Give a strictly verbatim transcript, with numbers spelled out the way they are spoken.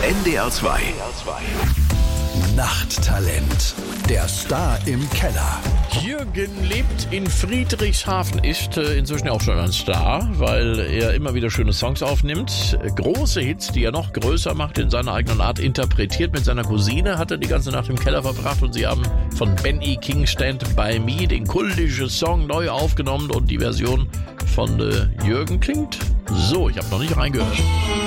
N D R zwei Nachttalent. Der Star im Keller. Jürgen lebt in Friedrichshafen, ist äh, inzwischen auch schon ein Star, weil er immer wieder schöne Songs aufnimmt. Große Hits, die er noch größer macht, in seiner eigenen Art interpretiert. Mit seiner Cousine hat er die ganze Nacht im Keller verbracht und sie haben von Ben E. King Stand By Me den kultischen Song neu aufgenommen und die Version von äh, Jürgen klingt so. Ich habe noch nicht reingehört.